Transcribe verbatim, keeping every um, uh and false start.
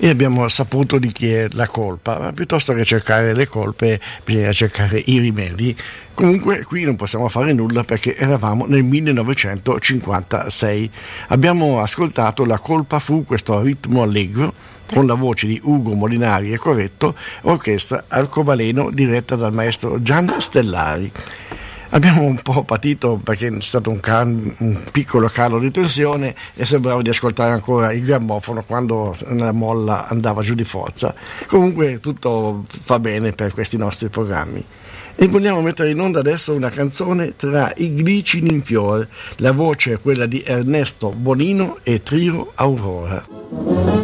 e abbiamo saputo di chi è la colpa, ma piuttosto che cercare le colpe bisogna cercare i rimedi. Comunque qui non possiamo fare nulla perché eravamo nel millenovecentocinquantasei. Abbiamo ascoltato La colpa fu, questo ritmo allegro con la voce di Ugo Molinari e Corretto, orchestra arcobaleno diretta dal maestro Gian Stellari. Abbiamo un po' patito perché è stato un, can- un piccolo calo di tensione e sembrava di ascoltare ancora il grammofono quando la molla andava giù di forza. Comunque tutto fa bene per questi nostri programmi. E vogliamo mettere in onda adesso una canzone tra i glicini in fiore. La voce è quella di Ernesto Bonino e Trio Aurora.